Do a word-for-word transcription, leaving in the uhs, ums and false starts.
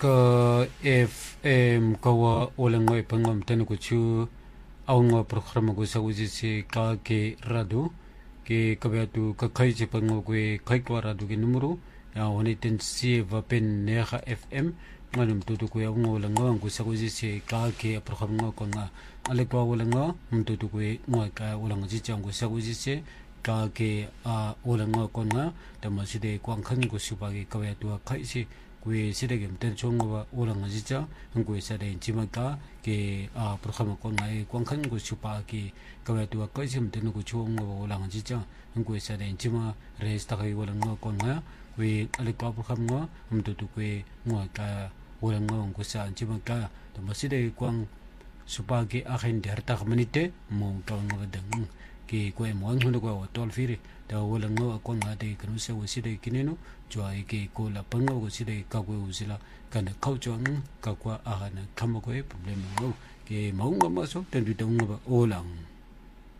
ka F M kawa olangoi pangam tanu kuchu aunga programa ko sa si ka ke radu ke kabeatu ka kai je pango ko kai kwa radu ke numero ya woni ten si va pen neha F M ngalum tutu ko aunga olanga ko sa si ka ke programa ko nga ale kwa olanga mtutu ko ngoi ka olanga ji chang ko sa si ka ke a olanga ko nga tamaside kwang khan ko subagi kabeatu kai si gue siregem ten chongwa orang aja gue sare jimaka ke a programa kon ngai kwangkhan gu chupa ki kawa tu ka sim ten gu chongwa orang aja gue sare jima resta kai orang kon nga gue ale ka programa umtu tu gue ngwa ka orang ngong gu sa jimaka to maside kwang chupa ki akhin der ta menite mo ka ngadang ke ko mo ang ko tol firi da wala ngo ko ngade kanu se wo side kineno joai ke ko la pango ko side ka ko usila kana khau chong ka kwa ahana khamo ko problem ngo ke maunga ma so ten bi tong ba olang